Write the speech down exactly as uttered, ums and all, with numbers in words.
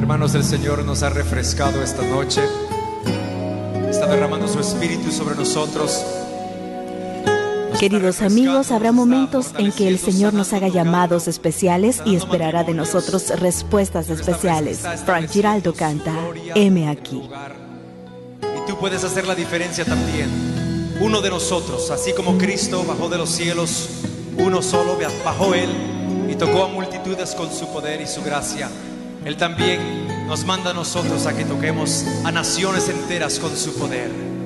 Hermanos, el Señor nos ha refrescado esta noche, está derramando su espíritu sobre nosotros. Queridos amigos, habrá momentos en que el Señor nos haga llamados especiales y esperará de nosotros respuestas especiales. Frank Giraldo canta, heme aquí. Y tú puedes hacer la diferencia también. Uno de nosotros, así como Cristo bajó de los cielos, uno solo bajó Él y tocó a multitudes con su poder y su gracia. Él también nos manda a nosotros a que toquemos a naciones enteras con su poder.